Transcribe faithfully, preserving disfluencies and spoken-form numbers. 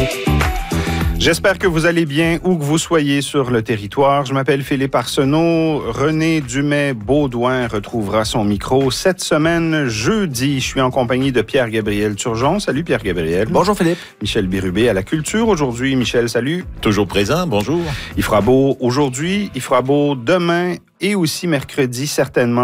J'espère que vous allez bien où que vous soyez sur le territoire. Je m'appelle Philippe Arsenault. René Dumais-Baudouin retrouvera son micro cette semaine, jeudi. Je suis en compagnie de Pierre-Gabriel Turgeon. Salut Pierre-Gabriel. Bonjour Philippe. Michel Bérubé à la culture aujourd'hui. Michel, salut. Toujours présent, bonjour. Il fera beau aujourd'hui, il fera beau demain et aussi mercredi certainement.